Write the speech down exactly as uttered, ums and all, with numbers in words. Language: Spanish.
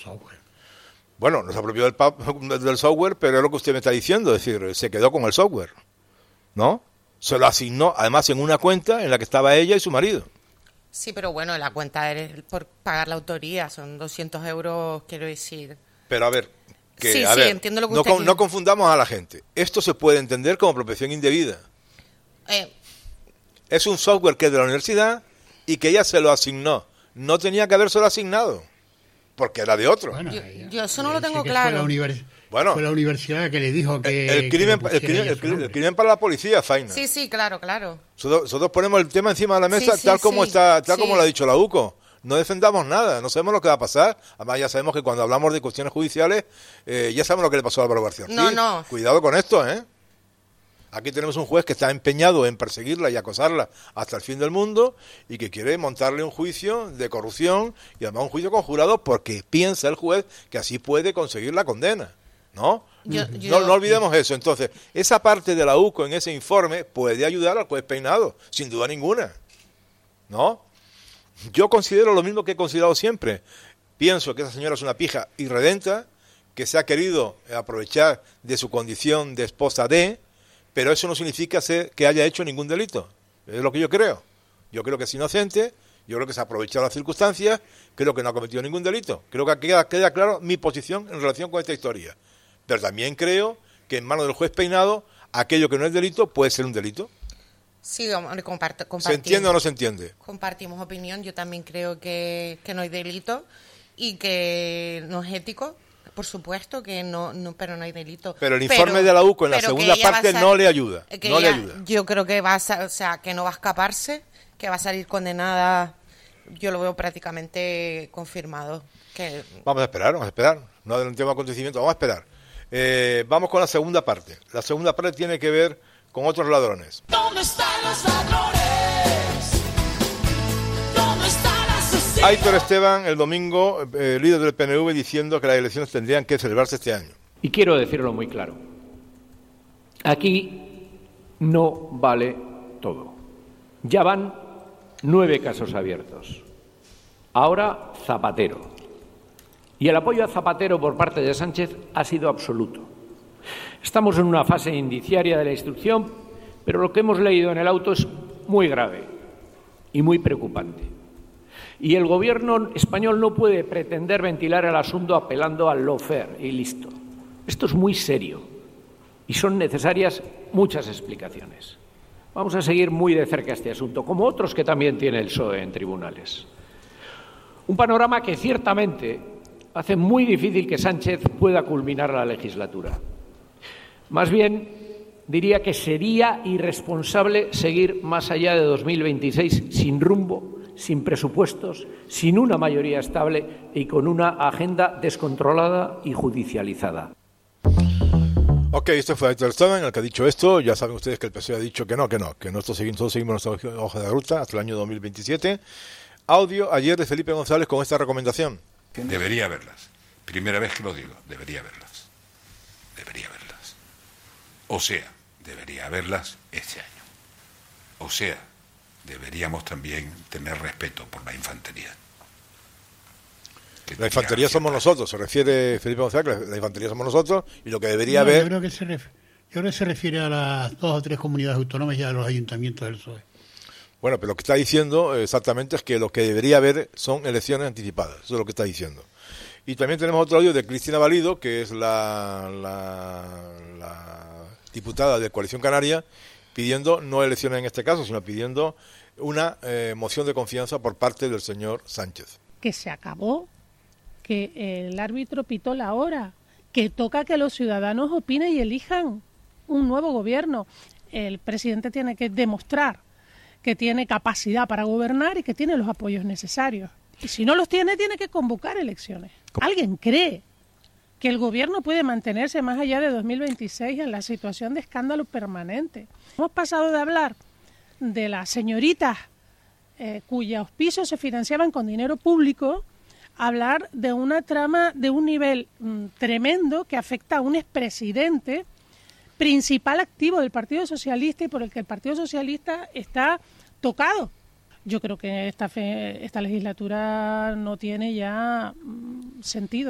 Software. Bueno, no se apropió del, del software, pero es lo que usted me está diciendo, es decir, se quedó con el software, ¿no? Se lo asignó, además, en una cuenta en la que estaba ella y su marido. Sí, pero bueno, la cuenta es por pagar la autoría, son doscientos euros, quiero decir. Pero a ver, que, sí, a sí, ver, entiendo lo que no, usted con, quiere. no confundamos a la gente. Esto se puede entender como apropiación indebida. Eh, es un software que es de la universidad y que ella se lo asignó. No tenía que habérselo asignado, porque era de otro. Bueno, yo, ella, yo eso no lo tengo que claro. Fue la, univers bueno, fue la universidad que le dijo que... El, el, crimen, que el, crimen, el, crimen, el crimen para la policía, Faina. Sí, sí, claro, claro. Nosotros, nosotros ponemos el tema encima de la mesa, sí, tal sí, como sí, está, tal sí. como lo ha dicho la U C O. No defendamos nada, no sabemos lo que va a pasar. Además, ya sabemos que cuando hablamos de cuestiones judiciales, eh, ya sabemos lo que le pasó a Álvaro García. No, sí, no. Cuidado con esto, ¿eh? Aquí tenemos un juez que está empeñado en perseguirla y acosarla hasta el fin del mundo y que quiere montarle un juicio de corrupción y además un juicio conjurado porque piensa el juez que así puede conseguir la condena, ¿no? Yo, yo, no, no olvidemos eso. Entonces, esa parte de la U C O en ese informe puede ayudar al juez Peinado, sin duda ninguna, ¿no? Yo considero lo mismo que he considerado siempre. Pienso que esa señora es una pija irredenta, que se ha querido aprovechar de su condición de esposa de, pero eso no significa ser, que haya hecho ningún delito. Es lo que yo creo. Yo creo que es inocente, yo creo que se ha aprovechado las circunstancias, creo que no ha cometido ningún delito. Creo que queda, queda claro mi posición en relación con esta historia. Pero también creo que en manos del juez Peinado, aquello que no es delito puede ser un delito. Sí, comparto, compartimos. ¿Se entiende o no se entiende? Compartimos opinión. Yo también creo que, que no hay delito y que no es ético. Por supuesto que no, no pero no hay delito. Pero el informe pero, de la U C O en la segunda parte a, no le ayuda. Que no ella, le ayuda. Yo creo que va a, o sea, que no va a escaparse, que va a salir condenada. Yo lo veo prácticamente confirmado. Que... Vamos a esperar, vamos a esperar. No adelantemos acontecimientos, vamos a esperar. Eh, vamos con la segunda parte. La segunda parte tiene que ver con otros ladrones. ¿Dónde están los ladrones? ¿Dónde están los asesinos? Aitor Esteban, el domingo, eh, líder del P N V, diciendo que las elecciones tendrían que celebrarse este año. Y quiero decirlo muy claro. Aquí no vale todo. Ya van nueve casos abiertos. Ahora Zapatero. Y el apoyo a Zapatero por parte de Sánchez ha sido absoluto. Estamos en una fase indiciaria de la instrucción, pero lo que hemos leído en el auto es muy grave y muy preocupante. Y el Gobierno español no puede pretender ventilar el asunto apelando al lawfare y listo. Esto es muy serio y son necesarias muchas explicaciones. Vamos a seguir muy de cerca este asunto, como otros que también tiene el P S O E en tribunales. Un panorama que ciertamente hace muy difícil que Sánchez pueda culminar la legislatura. Más bien, diría que sería irresponsable seguir más allá de dos mil veintiséis sin rumbo, sin presupuestos, sin una mayoría estable y con una agenda descontrolada y judicializada. Ok, esto fue Aitor Esteban, el que ha dicho esto. Ya saben ustedes que el P S O E ha dicho que no, que no, que nosotros seguimos, nosotros seguimos nuestra hoja de ruta hasta el año dos mil veintisiete. Audio ayer de Felipe González con esta recomendación. Debería verlas. Primera vez que lo digo, debería verlas. Debería verlas. O sea, debería haberlas este año. O sea, deberíamos también tener respeto por la infantería. La infantería somos nosotros, se refiere Felipe González, la infantería somos nosotros y lo que debería no, haber... Yo creo, que se ref... yo creo que se refiere a las dos o tres comunidades autónomas y a los ayuntamientos del P S O E. Bueno, pero lo que está diciendo exactamente es que lo que debería haber son elecciones anticipadas, eso es lo que está diciendo. Y también tenemos otro audio de Cristina Valido, que es la, la, la diputada de Coalición Canaria, pidiendo no elecciones en este caso, sino pidiendo una eh, moción de confianza por parte del señor Sánchez. Que se acabó, que el árbitro pitó la hora, que toca que los ciudadanos opinen y elijan un nuevo gobierno. El presidente tiene que demostrar que tiene capacidad para gobernar y que tiene los apoyos necesarios. Y si no los tiene, tiene que convocar elecciones. ¿Alguien cree que el gobierno puede mantenerse más allá de dos mil veintiséis en la situación de escándalo permanente? Hemos pasado de hablar de las señoritas eh, cuyos pisos se financiaban con dinero público a hablar de una trama de un nivel mm, tremendo que afecta a un expresidente principal activo del Partido Socialista y por el que el Partido Socialista está tocado. Yo creo que esta, fe, esta legislatura no tiene ya mm, sentido.